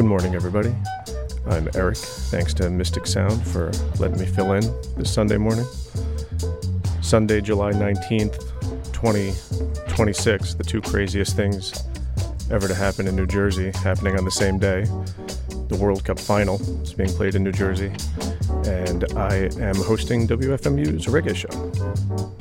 Good morning, everybody. I'm Eric. Thanks to Mystic Sound for letting me fill in this Sunday morning. Sunday, July 19th, 2026, the two craziest things ever to happen in New Jersey, happening on the same day. The World Cup final is being played in New Jersey, and I am hosting WFMU's Reggae Show.